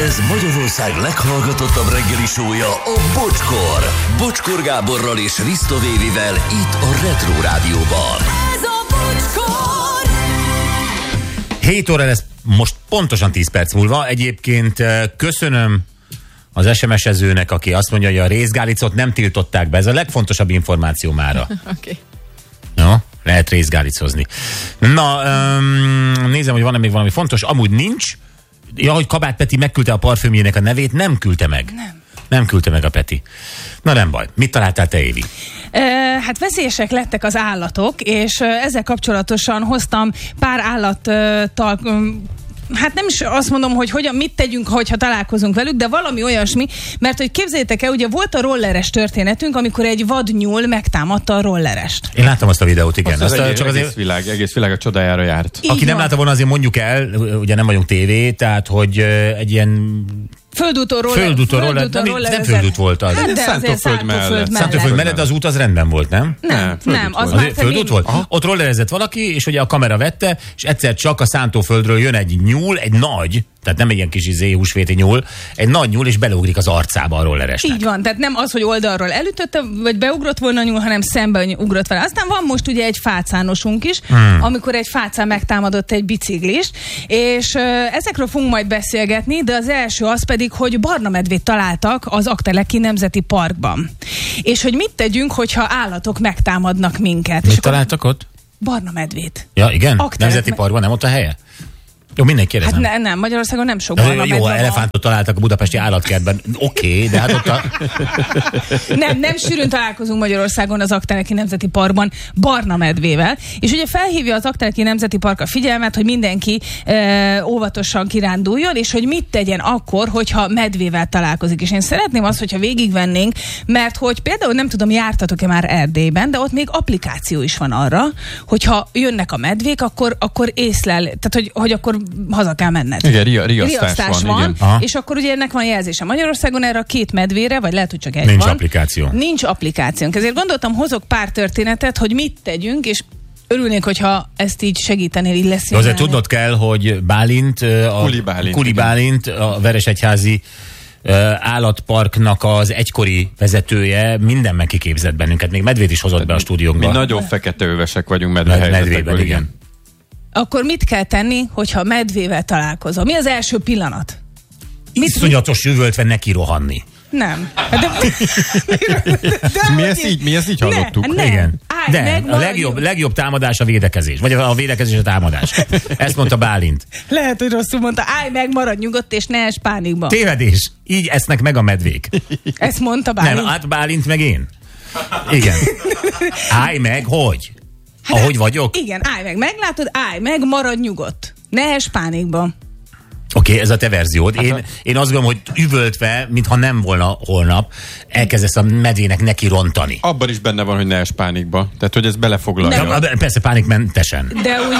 Ez Magyarország leghallgatottabb reggeli show-ja, a Bocskor. Bocskor Gáborral és Risto Vévivel itt a Retro Rádióban. Ez a Bocskor! 7 óra lesz most pontosan 10 perc múlva. Egyébként köszönöm az SMS-ezőnek, aki azt mondja, hogy a részgálicot nem tiltották be. Ez a legfontosabb információ mára. Okay. No, lehet részgálicozni. Na, nézem, hogy van-e még valami fontos. Amúgy nincs. Ja, hogy Kabát Peti megküldte a parfümjének a nevét, nem küldte meg. Nem küldte meg a Peti. Na nem baj. Mit találtál te, Évi? Hát veszélyesek lettek az állatok, és ezzel kapcsolatosan hoztam pár állattal, hát nem is azt mondom, hogy hogyan, mit tegyünk, hogyha találkozunk velük, de valami olyasmi, mert hogy képzeljétek el, ugye volt a rolleres történetünk, amikor egy vadnyúl megtámadta a rollerest. Én láttam azt a videót, igen. Azt egész világ a csodájára járt. Így aki nem látta volna, azért mondjuk el, ugye nem vagyunk tévé, tehát hogy egy ilyen Földúton nem földút volt az. Hát Szántóföld mellett az út az rendben volt, nem? Nem, az már földút volt? Ott rollerezett valaki, és ugye a kamera vette, és egyszer csak a Szántóföldről jön egy nyúl, egy nagy, tehát nem egy ilyen kis húsvéti nyúl, egy nagy nyúl, és beleugrik az arcába a rolleresnek. Így van, tehát nem az, hogy oldalról elütötte, vagy beugrott volna a nyúl, hanem szemben ugrott vele. Aztán van most ugye egy fácánosunk is, amikor egy fácán megtámadott egy biciklist, és ezekről fogunk majd beszélgetni, de az első az pedig, hogy barna medvét találtak az Aggteleki Nemzeti Parkban. És hogy mit tegyünk, hogyha állatok megtámadnak minket. Mit találtak ott? Barna medvét. Ja, igen? Nemzeti Parkban nem ott a helye? Jó, mindenki kérdezem. Hát nem, Magyarországon nem sok barna medve. Jó, elefántot találtak a budapesti állatkertben. Oké, de hát ott a... Nem sűrűn találkozunk Magyarországon az Aggteleki Nemzeti Parkban barna medvével. És ugye felhívja az Aggteleki Nemzeti Park a figyelmet, hogy mindenki óvatosan kiránduljon, és hogy mit tegyen akkor, hogyha medvével találkozik. És én szeretném azt, hogyha végigvennénk, mert hogy például nem tudom, jártatok-e már Erdélyben, de ott még applikáció is van arra, hogyha jönnek a medvék, akkor észlel, tehát hogy akkor haza kell menned. Igen, riasztás van. Igen. És akkor ugye ennek van jelzése. Magyarországon erre a 2 medvére, vagy lehet, hogy csak egy Nincs van. applikáció. Nincs applikációnk. Ezért gondoltam, hozok pár történetet, hogy mit tegyünk, és örülnék, hogyha ezt így segítenél, így lesz. Azért tudnod kell, hogy Bálint, Kuli Bálint, a Veresegyházi állatparknak az egykori vezetője mindenben kiképzett bennünket. Még medvét is hozott be a stúdiónkba. Mi nagyon feketeövesek vagyunk medvehelyzetekből, igen. Akkor mit kell tenni, hogyha medvével találkozom? Mi az első pillanat? Iszonyatos üvöltve neki rohanni. Nem. Mi ezt így hallottuk. Igen. De a legjobb támadás a védekezés. Vagy a védekezés a támadás. Ezt mondta Bálint. Lehet, hogy rosszul mondta. Állj meg, maradj nyugodt, és ne ess pánikba. Tévedés. Így esznek meg a medvék. Ezt mondta Bálint. Nem, hát Bálint meg én. Igen. Állj meg, hogy? Hát, ahogy vagyok? Igen, állj meg, meglátod, állj meg, maradj nyugodt. Ne ess pánikba. Oké, ez a te verziód. Én azt gondolom, hogy üvöltve, mintha nem volna holnap, elkezdesz a medvének neki rontani. Abban is benne van, hogy ne ess pánikba. Tehát, hogy ez belefoglalja. Ja, persze, pánikmentesen. De úgy...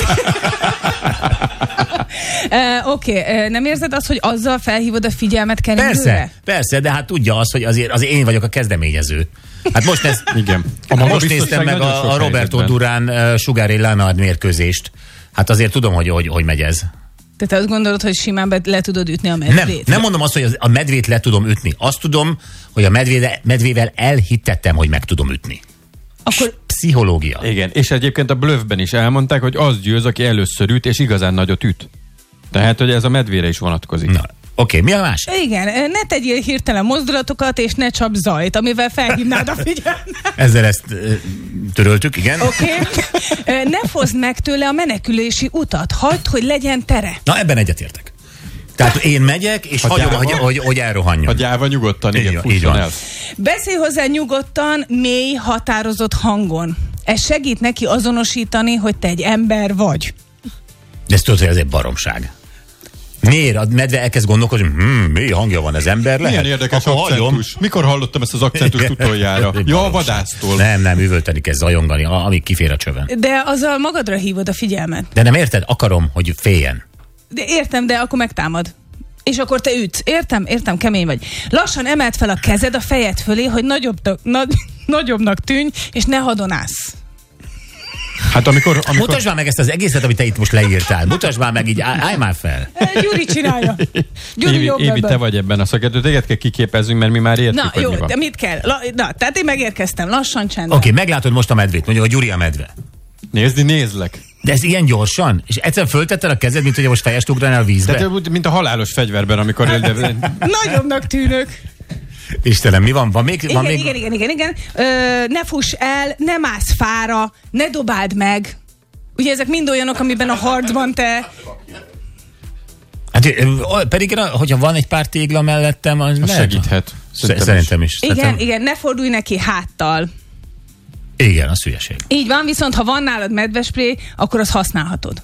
Oké, nem érzed azt, hogy azzal felhívod a figyelmet kenőre? Persze, de hát tudja azt, hogy azért én vagyok a kezdeményező. Hát most néztem meg a Roberto Durán Sugar Ray Leonard mérkőzést. Hát azért tudom, hogy megy ez. Tehát te azt gondolod, hogy simán le tudod ütni a medvét? Nem mondom azt, hogy a medvét le tudom ütni. Azt tudom, hogy a medvével elhittettem, hogy meg tudom ütni. Akkor pszichológia. Igen, és egyébként a Bluffben is elmondták, hogy az győz, aki először üt, és igazán nagyot üt. Tehát, hogy ez a medvére is vonatkozik. Na. Oké, mi a más? Igen, ne tegyél hirtelen mozdulatokat, és ne csapj zajt, amivel felhívnád a figyelmet. Ezzel ezt töröltük, igen. Oké. Ne foszd meg tőle a menekülési utat. Hagyd, hogy legyen tere. Na, ebben egyetértek. Tehát én megyek, és hagyom, hogy elrohanjon. Hagyjával nyugodtan, igen, fusson el. Beszélj hozzá nyugodtan, mély, határozott hangon. Ez segít neki azonosítani, hogy te egy ember vagy. De ez tudod, hogy ez egy baromság. Miért? A medve elkezd gondolkodni, mi hangja van, ez ember lehet? Milyen érdekes akcentus. Mikor hallottam ezt az akcentust utoljára? Ja, a vadásztól. Nem, üvölteni kezd zajongani, amíg kifér a csövön. De azzal magadra hívod a figyelmet. De nem érted? Akarom, hogy féljen. De értem, de akkor megtámad. És akkor te ütsz. Értem, kemény vagy. Lassan emeld fel a kezed a fejed fölé, hogy nagyobbnak tűnj, és ne hadonász. Hát amikor... Mutasd már meg ezt az egészet, amit te itt most leírtál. Mutasd már meg így, állj már fel. Gyuri csinálja. Gyuri jobb Évi, te ebben. vagy ebben a szakértő. Téged kell kiképezzünk, mert mi már értjük, Na hogy jó, mi van. de mit kell? Tehát én megérkeztem, lassan csendben. Oké, meglátod most a medvét, mondjuk a Gyuri a medve. Nézlek. De ez ilyen gyorsan? És egyszer föltetted a kezed, mint hogy most fejest ugránál a vízbe? Tehát úgy, mint a halálos fegyverben, amikor... Nagyobbnak tűnök. Istenem, mi van? Van még? Igen. Ne fuss el, ne mász fára, ne dobáld meg. Ugye ezek mind olyanok, amiben a harcban te... Hát, pedig, hogyha van egy pár tégla mellettem, az segíthet. Szerintem is. Igen, ne fordulj neki háttal. Igen, az hülyeség. Így van, viszont ha van nálad medvespré, akkor azt használhatod.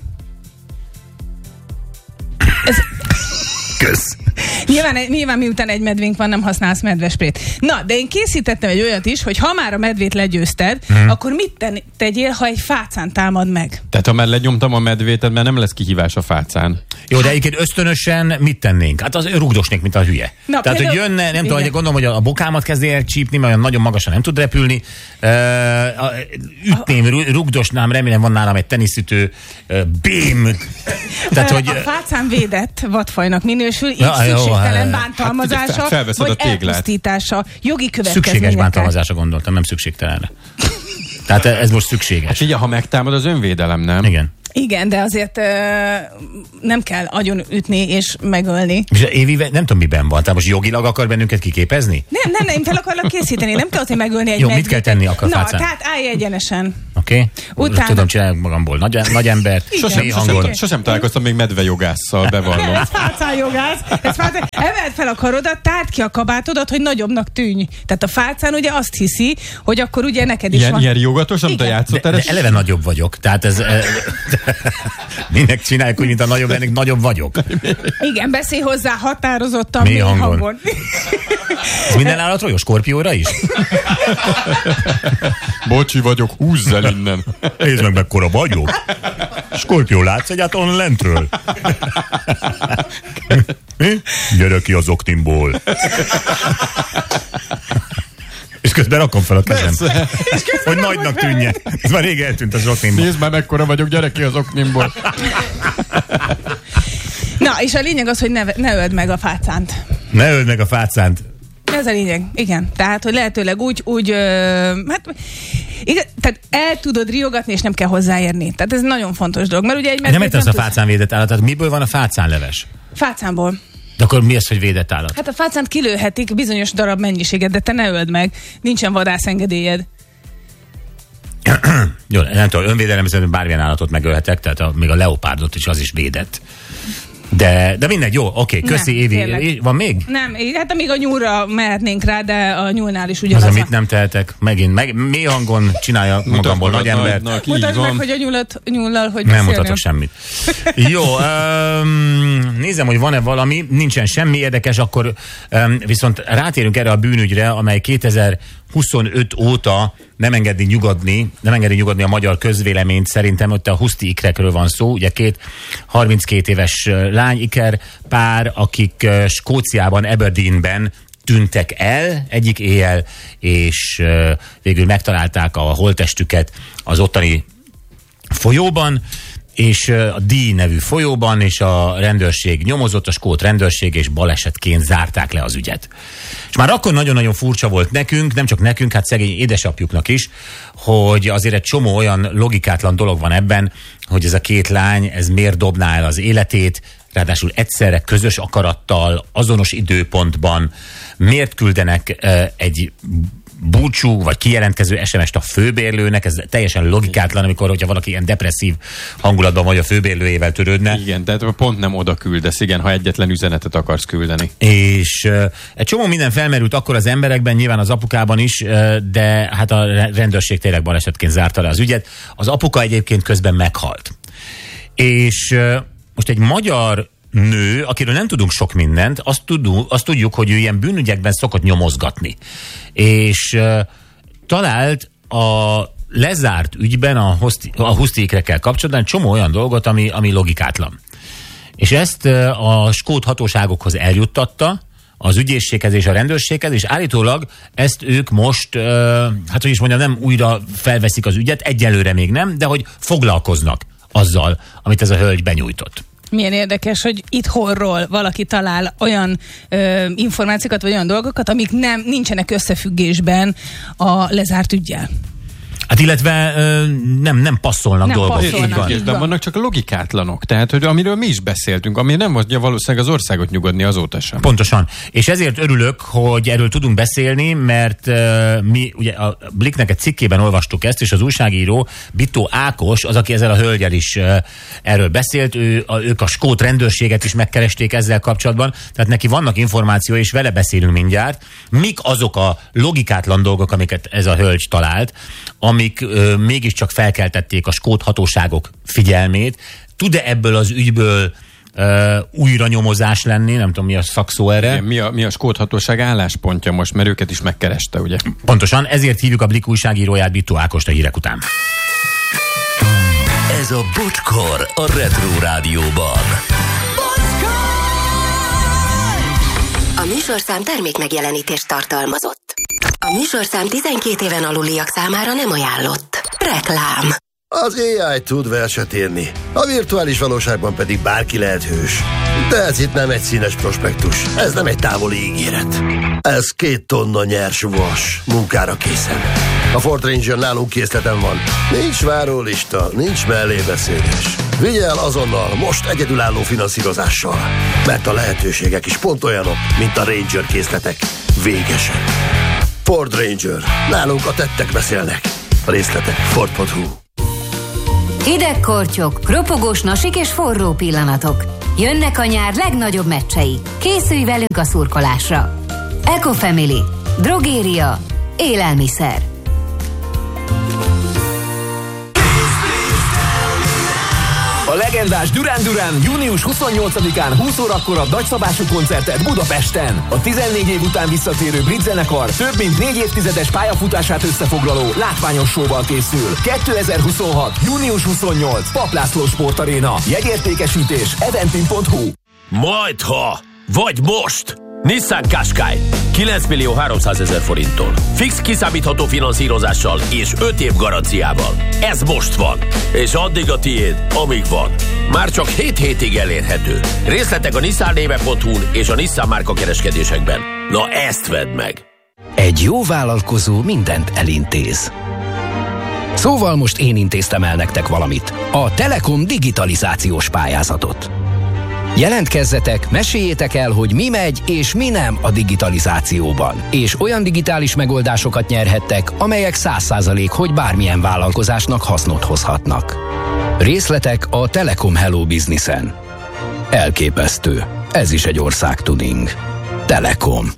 Ez... Kösz. Nyilván miután egy medvénk van, nem használsz medvesprét. Na, de én készítettem egy olyat is, hogy ha már a medvét legyőzted, akkor mit tegyél, ha egy fácán támad meg? Tehát ha már lenyomtam a medvétet, mert nem lesz kihívás a fácán. Jó, de egyébként ösztönösen mit tennénk? Hát az rugdosnék, mint a hülye. Na, tehát, hogy jönne, nem tudom, gondolom, hogy a bokámat kezdné el csípni, mert olyan nagyon magasan nem tud repülni. Ütném, rugdosnám, remélem van nálam egy teniszütő. Bém! Tehát, hogy... A fácán védett vadfajnak minősül, így szükségtelen bántalmazása, vagy elpusztítása, jogi következményekkel. Szükséges bántalmazásra gondoltam, nem szükségtelenre. Tehát ez most szükséges. Hát ugye, ha megtámad, az önvédelem, nem? Igen, de azért nem kell agyon ütni és megölni. És Évi, nem tudom, miben van. Tehát most jogilag akar bennünket kiképezni? Nem, én fel akarlak készíteni. Nem kell azért megölni egy Jó, medvét. mit kell tenni akkor fácán? Na, tehát állj egyenesen. Oké. Utána... Tudom csinálni magamból nagy embert. Sosem találkoztam még medvejogásszal, bevallom. Ez fácán jogász. Emeld fel a karodat, tárd ki a kabátodat, hogy nagyobbnak tűnj. Tehát a fácán ugye azt hiszi, hogy akkor ugye neked is van. Ilyen riogatos, amit a játszóteres? De eleve nagyobb vagyok. Tehát ez... Minek csináljuk úgy, mint a nagyobb lennék, nagyobb vagyok. Igen, beszélj hozzá határozottan, mély hangon. Ez minden állatról jó? Skorpióra is? Bocsi vagyok, húzz el innen. Nézd meg, mekkora vagyok. Skorpió, látsz egyáltalán lentről? Mi? Gyere ki az oknimból. És közben rakom fel a kezem. Hogy nagynak tűnjen. Ez már rég eltűnt az oknimból. Nézd már, mekkora vagyok, gyere ki az oknimból. Na, és a lényeg az, hogy ne öld meg a fácánt. Ne öld meg a fácánt. Ez a lényeg, igen. Tehát, hogy lehetőleg tehát el tudod riogatni, és nem kell hozzáérni. Tehát ez nagyon fontos dolog. Mert ugye egy nem értem a fácán védett állat. Tehát miből van a fácánleves? Fácánból. De akkor mi az, hogy védett állat? Hát a fácánt kilőhetik bizonyos darab mennyiséget, de te ne öld meg. Nincsen vadászengedélyed. Jó, nem tudom, önvédelem szerint bármilyen állatot megölhetek, tehát még a leopárdot is, az is védett. De mindegy, jó, oké, köszi Évi. Tényleg. Van még? Nem, hát amíg a nyúlra mehetnénk rá, de a nyúlnál is ugyanaz. Az, amit nem tehetek, megint mély hangon csinálja magamból nagy embert. Mutasd meg, hogy a nyúllal hogy nem mutatok semmit. Jó, nézem, hogy van-e valami, nincsen semmi érdekes, akkor viszont rátérünk erre a bűnügyre, amely 2025 óta nem engedi nyugodni a magyar közvéleményt. Szerintem ott a Huszti ikrekről van szó. Ugye 32 éves lány-iker pár, akik Skóciában, Aberdeenben tűntek el egyik éjjel, és végül megtalálták a holttestüket az ottani folyóban, és a Dee nevű folyóban, és a rendőrség nyomozott, a skót rendőrség, és balesetként zárták le az ügyet. És már akkor nagyon-nagyon furcsa volt nekünk, nem csak nekünk, hát szegény édesapjuknak is, hogy azért egy csomó olyan logikátlan dolog van ebben, hogy ez a két lány, ez miért dobná el az életét, ráadásul egyszerre közös akarattal, azonos időpontban, miért küldenek egy búcsú vagy kijelentkező SMS-t a főbérlőnek, ez teljesen logikátlan, hogyha valaki ilyen depresszív hangulatban vagy a főbérlőjével törődne. Igen, tehát pont nem oda küldesz, igen, ha egyetlen üzenetet akarsz küldeni. És egy csomó minden felmerült akkor az emberekben, nyilván az apukában is, de hát a rendőrség tényleg balesetként zárta le az ügyet. Az apuka egyébként közben meghalt. És most egy magyar nő, akiről nem tudunk sok mindent, azt tudjuk, hogy ő ilyen bűnügyekben szokott nyomozgatni. És talált a lezárt ügyben a Huszti ikrekkel kapcsolatban csomó olyan dolgot, ami logikátlan. És ezt a skót hatóságokhoz eljuttatta, az ügyészséghez és a rendőrséghez, és állítólag ezt ők most, hát hogy is mondjam, nem újra felveszik az ügyet, egyelőre még nem, de hogy foglalkoznak azzal, amit ez a hölgy benyújtott. Milyen érdekes, hogy itthonról valaki talál olyan információkat, vagy olyan dolgokat, amik nincsenek összefüggésben a lezárt üggyel. Hát illetve nem passzolnak dolgok. De vannak csak logikátlanok. Tehát, hogy amiről mi is beszéltünk, ami nem mondja valószínűleg az országot nyugodni azóta sem. Pontosan. És ezért örülök, hogy erről tudunk beszélni, mert mi ugye a Blicknek egy cikkében olvastuk ezt, és az újságíró Bittó Ákos, az, aki ezzel a hölgyel is erről beszélt, ők a skót rendőrséget is megkeresték ezzel kapcsolatban, tehát neki vannak információi, és vele beszélünk mindjárt. Mik azok a logikátlan dolgok, amiket ez a hölgy talált, amik mégiscsak felkeltették a skót hatóságok figyelmét. Tud-e ebből az ügyből újra nyomozás lenni? Nem tudom, mi a szakszó erre. Igen, mi a skót hatóság álláspontja most, mert őket is megkereste, ugye? Pontosan, ezért hívjuk a Blick újságíróját, Bittó Ákost a hírek után. Ez a Bocskor a Retro Rádióban. A műsorszám termék megjelenítést tartalmazott. A műsorszám 12 éven aluliak számára nem ajánlott. Reklám. Az AI tud verset írni, a virtuális valóságban pedig bárki lehet hős. De ez itt nem egy színes prospektus, ez nem egy távoli ígéret. Ez 2 tonna nyers vas, munkára készen. A Ford Ranger nálunk készleten van. Nincs várólista, nincs mellébeszélés. Vigye el azonnal, most egyedülálló finanszírozással. Mert a lehetőségek is pont olyanok, mint a Ranger készletek. Végesen. Ford Ranger. Nálunk a tettek beszélnek. A részletek Ford.hu. Hideg kortyok, ropogós nasik és forró pillanatok. Jönnek a nyár legnagyobb meccsei. Készülj velünk a szurkolásra. Ecofamily. Drogéria. Élelmiszer. A legendás Duran Duran június 28-án 20 órakor a nagyszabású koncertet Budapesten. A 14 év után visszatérő brit zenekar több mint 4 évtizedes pályafutását összefoglaló látványos showval készül. 2026. június 28. Papp László Sportaréna. Jegyértékesítés eventim.hu. Majdha, vagy most! Nissan Qashqai 9.300.000 forinttól. Fix kiszámítható finanszírozással és 5 év garanciával. Ez most van. És addig a tiéd, amíg van. Már csak 7 hétig elérhető. Részletek a nissannéve.hu-n és a Nissan márka kereskedésekben. Na ezt vedd meg! Egy jó vállalkozó mindent elintéz. Szóval most én intéztem el nektek valamit. A Telekom digitalizációs pályázatot. Jelentkezzetek, meséljétek el, hogy mi megy és mi nem a digitalizációban. És olyan digitális megoldásokat nyerhettek, amelyek 100% hogy bármilyen vállalkozásnak hasznot hozhatnak. Részletek a Telekom Hello Businessen. Elképesztő. Ez is egy országtuning. Telekom.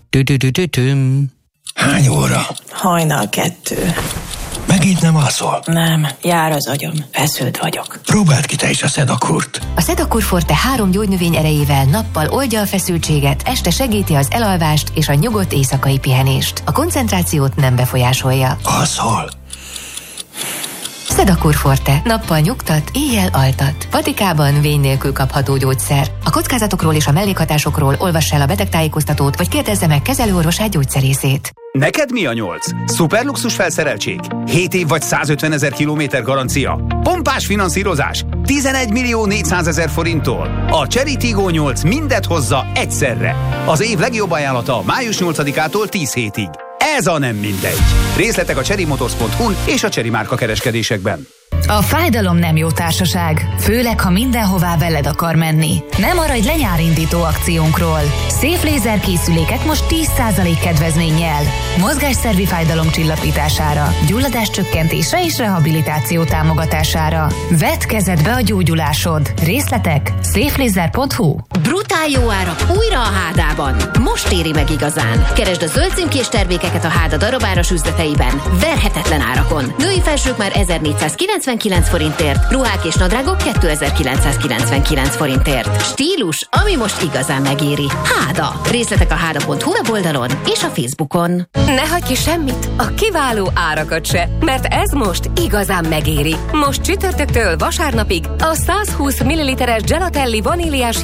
Hány óra? 1:30. Megint nem alszol? Nem, jár az agyam. Feszült vagyok. Próbáld ki te is a Sedakurt. A Sedakur Forte 3 gyógynövény erejével nappal oldja a feszültséget, este segíti az elalvást és a nyugodt éjszakai pihenést. A koncentrációt nem befolyásolja. Alszol? Sedakur Forte. Nappal nyugtat, éjjel altat. Patikában vény nélkül kapható gyógyszer. A kockázatokról és a mellékhatásokról olvass el a betegtájékoztatót, vagy kérdezze meg kezelőorvosát gyógyszerészét. Neked mi a 8? Szuperluxus felszereltség? 7 év vagy 150 000 kilométer garancia? Pompás finanszírozás? 11.400.000 forinttól. A Chery Tiggo 8 mindet hozza egyszerre. Az év legjobb ajánlata május 8-ától 10 hétig. Ez a nem mindegy. Részletek a cherrymotors.hu-n és a Chery márka kereskedésekben. A fájdalom nem jó társaság, főleg ha mindenhová veled akar menni. Nem maradj le nyárindító akciónkról. Szép lézerkészülékek most 10% kedvezménnyel. Mozgásszervi fájdalom csillapítására, gyulladáscsökkentésre és rehabilitáció támogatására. Vedd kezedbe a gyógyulásod. Részletek safelaser.hu. Brutál jó árak újra a Hádában. Most éri meg igazán. Keresd a zöld címkés termékeket a Háda darabáras üzleteiben. Verhetetlen árakon. Női felsők már 1499 forintért, ruhák és nadrágok 2999 forintért. Stílus, ami most igazán megéri. Háda. Részletek a háda.hu weboldalon és a Facebookon. Ne hagyj ki semmit, a kiváló árakat se, mert ez most igazán megéri. Most csütörtöktől vasárnapig a 120 ml-es Gelatelli vaníliás jégkrém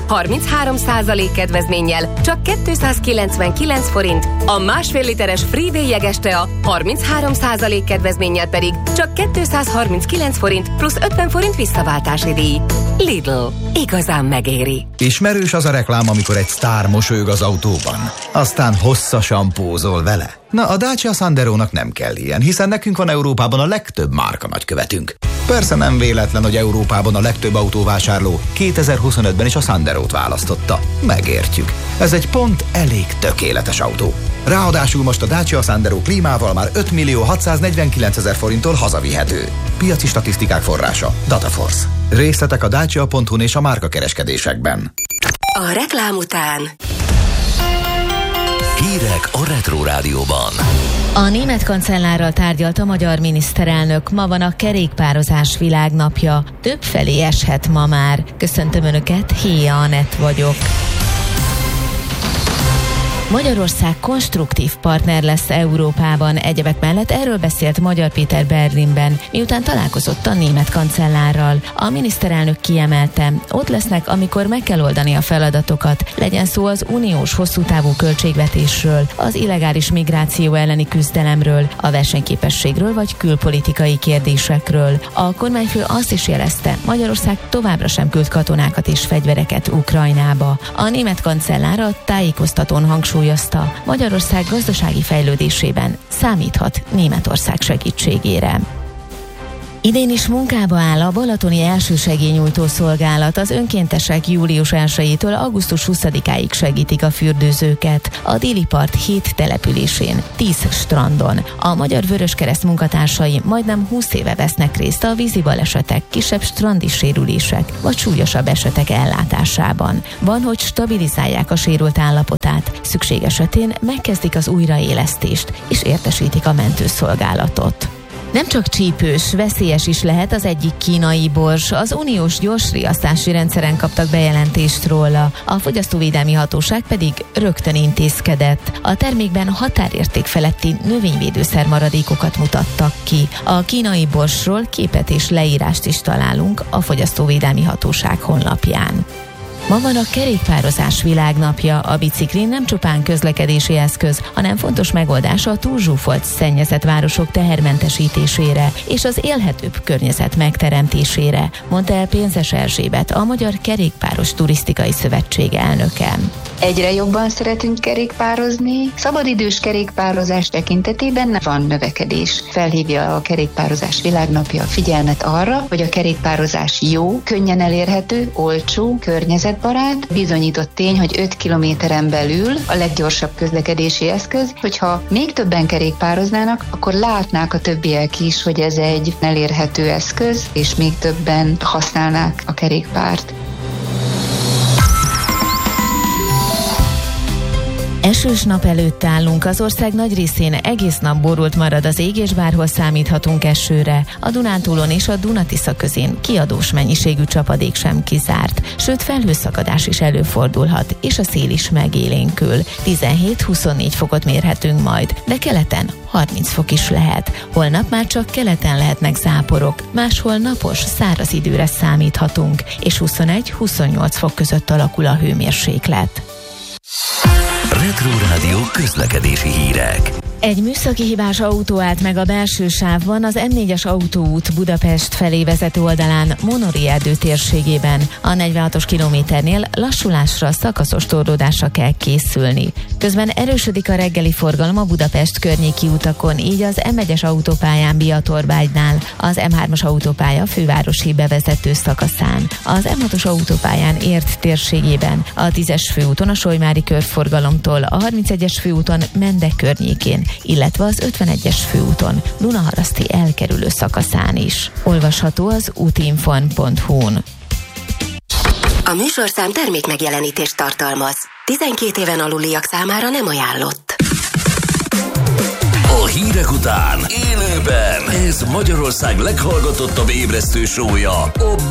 33% kedvezménnyel csak 299 forint, a másfél literes Freeway jeges tea 33% kedvezménnyel pedig csak 239 forint plusz 50 forint visszaváltási díj. Lidl. Igazán megéri. Ismerős az a reklám, amikor egy sztár mosolyog az autóban, aztán hosszasan pózol vele. Na, a Dacia Sanderónak nem kell ilyen, hiszen nekünk van Európában a legtöbb márka nagykövetünk. Persze nem véletlen, hogy Európában a legtöbb autóvásárló 2025-ben is a Sanderót választotta. Megértjük. Ez egy pont elég tökéletes autó. Ráadásul most a Dacia Sandero klímával már 5.649.000 forinttól hazavihető. Piaci statisztikák forrása Dataforce. Részletek a dacia.hu-n és a márkakereskedésekben. A reklám után hírek a Retro Rádióban. A német kancellárral tárgyalt a magyar miniszterelnök. Ma van a kerékpározás világnapja. Többfelé eshet ma már. Köszöntöm Önöket, Héja Anett vagyok. Magyarország konstruktív partner lesz Európában. Egyebek mellett erről beszélt Magyar Péter Berlinben, miután találkozott a német kancellárral. A miniszterelnök kiemelte, ott lesznek, amikor meg kell oldani a feladatokat. Legyen szó az uniós hosszútávú költségvetésről, az illegális migráció elleni küzdelemről, a versenyképességről vagy külpolitikai kérdésekről. A kormányfő azt is jelezte, Magyarország továbbra sem küld katonákat és fegyvereket Ukrajnába. A német kancellár a tájékoztatón hangsúlyozta, Magyarország gazdasági fejlődésében számíthat Németország segítségére. Idén is munkába áll a balatoni elsősegélynyújtó szolgálat. Az önkéntesek július 1-től augusztus 20-áig segítik a fürdőzőket. A déli part 7 településén, 10 strandon. A Magyar Vöröskereszt munkatársai majdnem 20 éve vesznek részt a vízi balesetek, kisebb strandi sérülések vagy súlyosabb esetek ellátásában. Van, hogy stabilizálják a sérült állapotát. Szükség esetén megkezdik az újraélesztést és értesítik a mentőszolgálatot. Nem csak csípős, veszélyes is lehet az egyik kínai borz. Az uniós gyorsriasztási rendszeren kaptak bejelentést róla. A Fogyasztóvédelmi Hatóság pedig rögtön intézkedett. A termékben határérték feletti növényvédőszer maradékokat mutattak ki. A kínai borzsról képet és leírást is találunk a Fogyasztóvédelmi Hatóság honlapján. Ma van a kerékpározás világnapja. A biciklin nem csupán közlekedési eszköz, hanem fontos megoldása a túlzsúfolt, szennyezett városok tehermentesítésére és az élhetőbb környezet megteremtésére, mondta el Pénzes Erzsébet, a Magyar Kerékpáros Turisztikai Szövetség elnöke. Egyre jobban szeretünk kerékpározni. Szabadidős kerékpározás tekintetében van növekedés. Felhívja a kerékpározás világnapja a figyelmet arra, hogy a kerékpározás jó, könnyen elérhető, olcsó, környezetbarát. Bizonyított tény, hogy 5 kilométeren belül a leggyorsabb közlekedési eszköz. Hogyha még többen kerékpároznának, akkor látnák a többiek is, hogy ez egy elérhető eszköz, és még többen használnák a kerékpárt. Esős nap előtt állunk, az ország nagy részén egész nap borult marad az ég, és bárhol számíthatunk esőre. A Dunántúlon és a Duna-Tisza közén kiadós mennyiségű csapadék sem kizárt, sőt felhőszakadás is előfordulhat, és a szél is megélénkül. 17-24 fokot mérhetünk majd, de keleten 30 fok is lehet. Holnap már csak keleten lehetnek záporok, máshol napos, száraz időre számíthatunk, és 21-28 fok között alakul a hőmérséklet. Retro Rádió közlekedési hírek. Egy műszaki hibás autó állt meg a belső sávban az M4-es autóút Budapest felé vezető oldalán Monori erdő térségében. A 46-os kilométernél lassulásra, szakaszos torlódásra kell készülni. Közben erősödik a reggeli forgalom a Budapest környéki utakon, így az M1-es autópályán Biatorbágynál, az M3-as autópálya fővárosi bevezető szakaszán, az M6-os autópályán Érd térségében, a 10-es főúton a Solymári körforgalomtól, a 31-es főúton Mende környékén, illetve az 51-es főúton Dunaharaszti elkerülő szakaszán is. Olvasható az utinfon.hu-n. A műsorszám termék megjelenítést tartalmaz. 12 éven aluliak számára nem ajánlott. A hírek után élőben ez Magyarország leghallgatottabb ébresztő show-ja, a